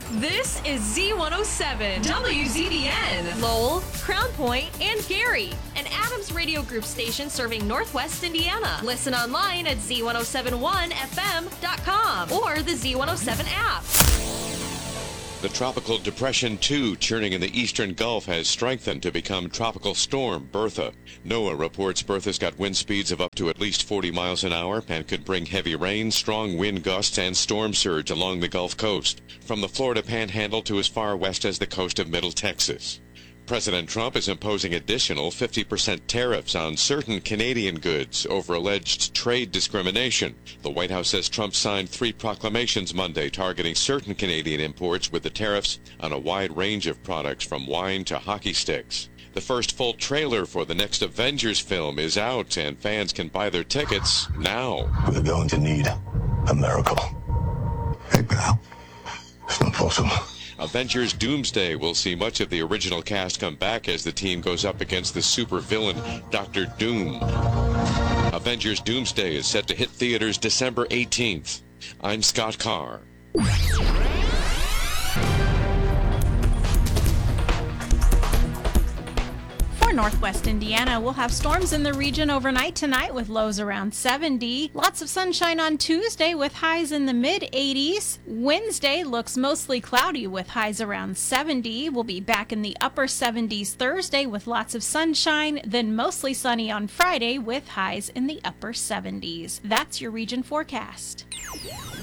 This is Z107, WZBN, Lowell, Crown Point, and Gary, an Adams Radio Group station serving Northwest Indiana. Listen online at Z1071FM.com or the Z107 app. The Tropical Depression 2 churning in the eastern Gulf has strengthened to become Tropical Storm Bertha. NOAA reports Bertha's got wind speeds of up to at least 40 miles an hour and could bring heavy rain, strong wind gusts, and storm surge along the Gulf Coast, from the Florida Panhandle to as far west as the coast of Middle Texas. President Trump is imposing additional 50% tariffs on certain Canadian goods over alleged trade discrimination. The White House says Trump signed 3 proclamations Monday targeting certain Canadian imports with the tariffs on a wide range of products from wine to hockey sticks. The first full trailer for the next Avengers film is out, and fans can buy their tickets now. We're going to need a miracle. Hey, pal. It's not possible. Avengers Doomsday will see much of the original cast come back as the team goes up against the supervillain Dr. Doom. Avengers Doomsday is set to hit theaters December 18th. I'm Scott Carr. For Northwest Indiana, we'll have storms in the region overnight tonight with lows around 70. Lots of sunshine on Tuesday with highs in the mid-80s. Wednesday looks mostly cloudy with highs around 70. We'll be back in the upper 70s Thursday with lots of sunshine, then mostly sunny on Friday with highs in the upper 70s. That's your region forecast.